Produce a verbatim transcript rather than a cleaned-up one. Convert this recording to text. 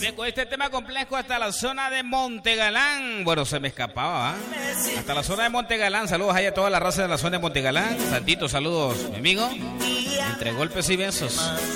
Bien, con este tema complejo hasta la zona de Montegalán. Bueno, se me escapaba, ¿eh? Hasta la zona de Montegalán. Saludos ahí a toda la raza de la zona de Montegalán. Santito, saludos, mi amigo. Entre golpes y besos.